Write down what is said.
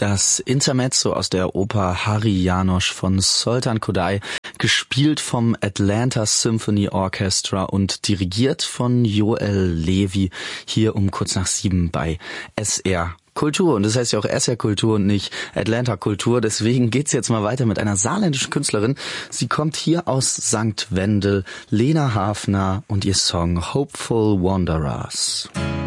Das Intermezzo aus der Oper Hari János von Zoltán Kodály, gespielt vom Atlanta Symphony Orchestra und dirigiert von Joel Levi, hier um kurz nach 7 bei SR Kultur. Und das heißt ja auch SR Kultur und nicht Atlanta Kultur. Deswegen geht's jetzt mal weiter mit einer saarländischen Künstlerin. Sie kommt hier aus St. Wendel, Lena Hafner und ihr Song Hopeful Wanderers.